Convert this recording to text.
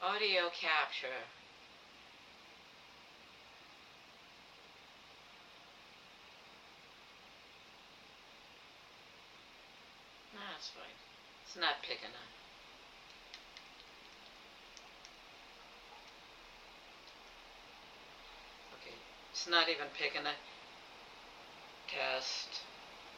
Audio capture. No, that's fine. It's not picking up. Okay, it's not even picking up. Test.